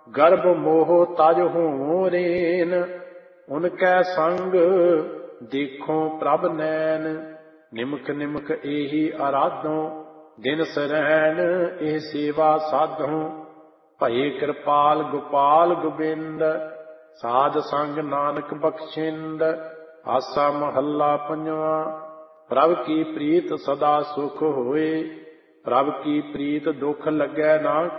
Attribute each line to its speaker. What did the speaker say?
Speaker 1: ਗਰਭ ਮੋਹ ਤਜ ਹੋਂ ਰੇਨ, ਉਨਕੈ ਸੰਗ ਦੇਖੋ ਪ੍ਰਭ ਨੈਨ। ਨਿਮਕ ਨਿਮਕ ਏਹੀ ਅਰਾਧੋਂ, ਦਿਨ ਸਰੈਣ ਇਹ ਸੇਵਾ ਸਾਧੋਂ। ਭਏ ਕਿਰਪਾਲ ਗੋਪਾਲ ਗੋਬਿੰਦ, ਸਾਧ ਸੰਗ ਨਾਨਕ ਬਖਸ਼ਿੰਦ। ਆਸਾ ਮਹੱਲਾ ਪੰਜਵਾਂ। ਪ੍ਰਭ ਕੀ ਪ੍ਰੀਤ ਸਦਾ ਸੁਖ ਹੋਏ, ਪ੍ਰਭ ਕੀ ਪ੍ਰੀਤ ਦੁਖ ਲੱਗੈ ਨਾ